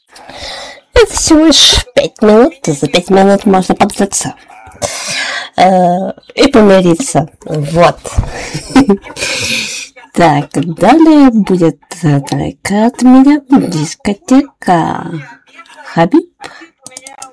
Это всего лишь 5 минут, за 5 минут можно подраться и помириться. Вот. Так, далее будет трек от меня, дискотека Хабиб.